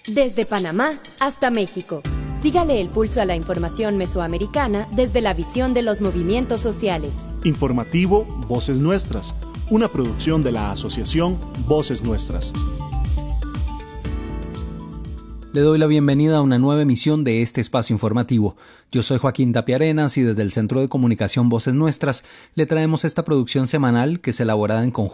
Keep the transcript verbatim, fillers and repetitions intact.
Desde Panamá hasta México. Sígale el pulso a la información mesoamericana desde la visión de los movimientos sociales. Informativo Voces Nuestras, una producción de la Asociación Voces Nuestras. Le doy la bienvenida a una nueva emisión de este espacio informativo. Yo soy Joaquín Tapia Arenas y desde el Centro de Comunicación Voces Nuestras le traemos esta producción semanal que es elaborada en conjunto